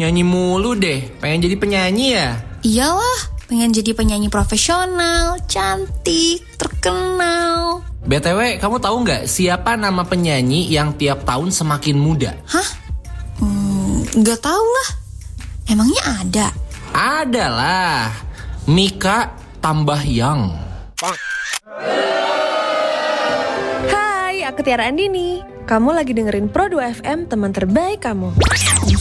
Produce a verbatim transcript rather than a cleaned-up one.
nyanyi mulu deh. Pengen jadi penyanyi ya? Iyalah, pengen jadi penyanyi profesional, cantik, terkenal. B T W, kamu tahu nggak siapa nama penyanyi yang tiap tahun semakin muda? Hah? Hmm, nggak tahu lah. Emangnya ada? Ada lah. Mika Tambahyang. Hai, aku Tiara Andini. Kamu lagi dengerin Pro dua F M, teman terbaik kamu.